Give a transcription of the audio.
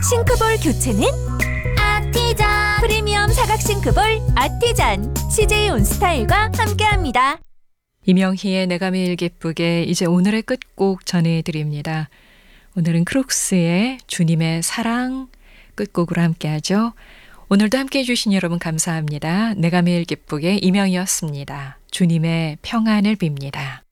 싱크볼 교체는 아티전 프리미엄 사각 싱크볼 아티전 CJ 온스타일과 함께합니다. 이명희의 내가 매일 기쁘게 이제 오늘의 끝곡 전해드립니다. 오늘은 크록스의 주님의 사랑 끝곡으로 함께하죠. 오늘도 함께해 주신 여러분 감사합니다. 내가 매일 기쁘게 이명희였습니다. 주님의 평안을 빕니다.